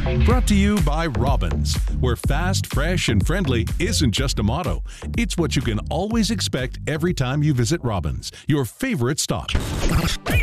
Brought to you by Robbins, where fast, fresh, and friendly isn't just a motto. It's what you can always expect every time you visit Robbins, your favorite stop.